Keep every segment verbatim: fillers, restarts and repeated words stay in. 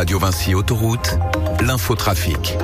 Radio Vinci Autoroute, l'infotrafic.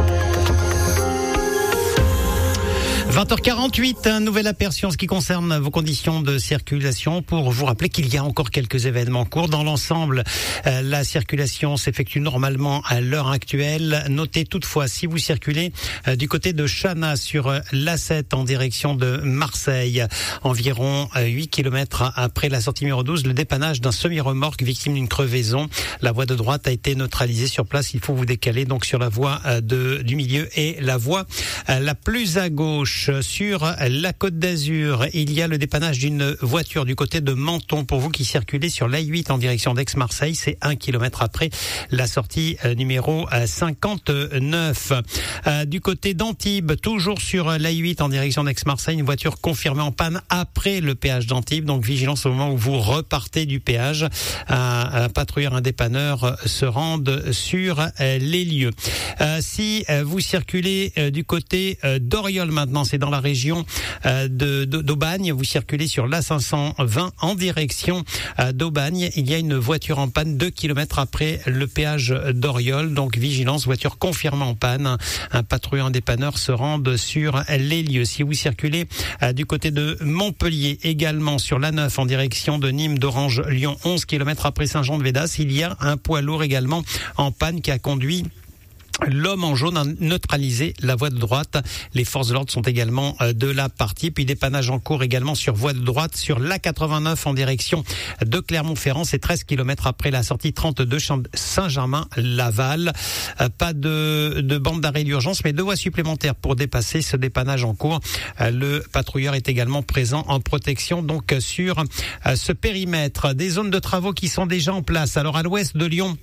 vingt heures quarante-huit, un nouvel aperçu en ce qui concerne vos conditions de circulation pour vous rappeler qu'il y a encore quelques événements en cours. Dans l'ensemble, euh, la circulation s'effectue normalement à l'heure actuelle. Notez toutefois, si vous circulez euh, du côté de Chana sur euh, l'A sept en direction de Marseille, environ euh, huit kilomètres après la sortie numéro douze, le dépannage d'un semi-remorque victime d'une crevaison. La voie de droite a été neutralisée sur place. Il faut vous décaler donc sur la voie euh, de, du milieu et la voie euh, la plus à gauche. Sur la Côte d'Azur, il y a le dépannage d'une voiture du côté de Menton. Pour vous qui circulez sur l'A huit en direction d'Aix-Marseille, c'est un kilomètre après la sortie numéro cinquante-neuf. Euh, du côté d'Antibes, toujours sur l'A huit en direction d'Aix-Marseille, une voiture confirmée en panne après le péage d'Antibes. Donc vigilance au moment où vous repartez du péage. Un, un patrouilleur, un dépanneur se rendent sur les lieux. Euh, si vous circulez du côté d'Oriol maintenant, c'est dans la région euh, de, de d'Aubagne. Vous circulez sur l'A cinq cent vingt en direction euh, d'Aubagne. Il y a une voiture en panne deux kilomètres après le péage d'Oriol. Donc vigilance, voiture confirmée en panne. Un, un patrouilleur, un dépanneur se rendent sur les lieux. Si vous circulez euh, du côté de Montpellier, également sur l'A neuf en direction de Nîmes, d'Orange, Lyon, onze kilomètres après Saint-Jean-de-Védas, il y a un poids lourd également en panne qui a conduit l'homme en jaune a neutralisé la voie de droite. Les forces de l'ordre sont également de la partie. Puis dépannage en cours également sur voie de droite sur l'A quatre-vingt-neuf en direction de Clermont-Ferrand. C'est treize kilomètres après la sortie trente-deux Saint-Germain-Laval. Pas de, de bande d'arrêt d'urgence, mais deux voies supplémentaires pour dépasser ce dépannage en cours. Le patrouilleur est également présent en protection donc sur ce périmètre. Des zones de travaux qui sont déjà en place. Alors à l'ouest de Lyon,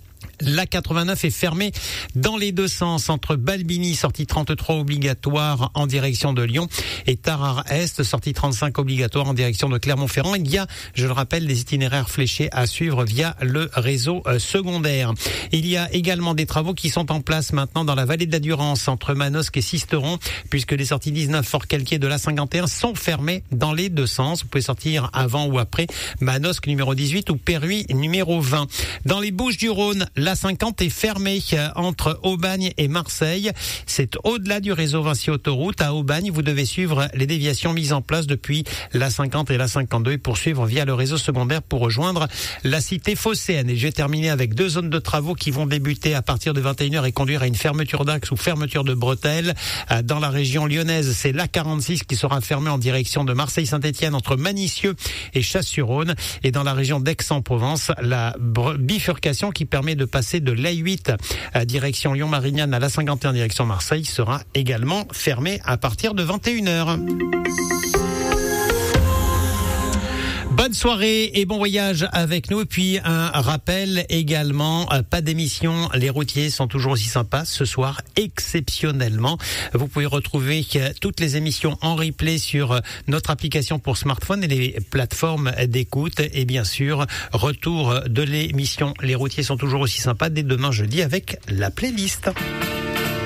l'A quatre-vingt-neuf est fermée dans les deux sens entre Balbini, sortie trente-trois obligatoire en direction de Lyon, et Tarare-Est, sortie trente-cinq obligatoire en direction de Clermont-Ferrand. Il y a, je le rappelle, des itinéraires fléchés à suivre via le réseau secondaire. Il y a également des travaux qui sont en place maintenant dans la vallée de la Durance entre Manosque et Sisteron, puisque les sorties dix-neuf Fort-Calquier de l'A cinquante et un sont fermées dans les deux sens. Vous pouvez sortir avant ou après Manosque numéro dix-huit ou Perruis numéro vingt. Dans les Bouches-du-Rhône, l'A cinquante est fermée entre Aubagne et Marseille. C'est au-delà du réseau Vinci Autoroute. À Aubagne, vous devez suivre les déviations mises en place depuis l'A cinquante et l'A cinquante-deux et poursuivre via le réseau secondaire pour rejoindre la cité phocéenne. Et je vais terminer avec deux zones de travaux qui vont débuter à partir de vingt et une heures et conduire à une fermeture d'axe ou fermeture de bretelles. Dans la région lyonnaise, c'est l'A quarante-six qui sera fermée en direction de Marseille-Saint-Étienne entre Manicieux et Chasse-sur-Rhône. Et dans la région d'Aix-en-Provence, la bifurcation qui permet de passer de l'A huit à direction Lyon-Marignane à l'A cinquante et un direction Marseille sera également fermée à partir de vingt et une heures. Bonne soirée et bon voyage avec nous. Et puis un rappel également, pas d'émission. Les routiers sont toujours aussi sympas. Ce soir, exceptionnellement, vous pouvez retrouver toutes les émissions en replay sur notre application pour smartphone et les plateformes d'écoute. Et bien sûr, retour de l'émission. Les routiers sont toujours aussi sympas dès demain jeudi avec la playlist.